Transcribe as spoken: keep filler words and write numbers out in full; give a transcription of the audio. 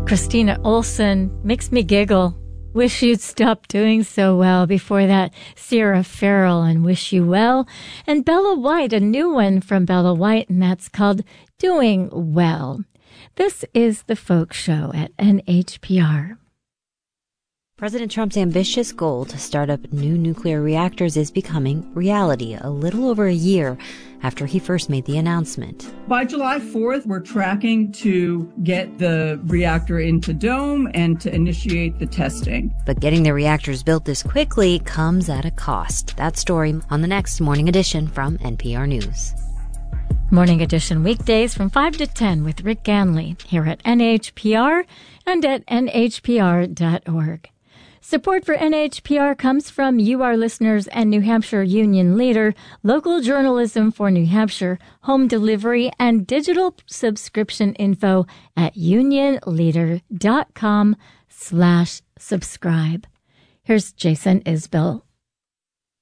Christina Olson makes me giggle. Wish You'd Stop Doing So Well. Before that, Sierra Farrell and Wish You Well. And Bella White, a new one from Bella White, and that's called Doing Well. This is The Folk Show at N H P R. President Trump's ambitious goal to start up new nuclear reactors is becoming reality a little over a year after he first made the announcement. By July fourth, we're tracking to get the reactor into Dome and to initiate the testing. But getting the reactors built this quickly comes at a cost. That story on the next Morning Edition from N P R News. Morning Edition weekdays from five to ten with Rick Ganley here at N H P R and at N H P R dot org. Support for N H P R comes from you, our listeners, and New Hampshire Union Leader, local journalism for New Hampshire, home delivery, and digital subscription info at unionleader.com slash subscribe. Here's Jason Isbell.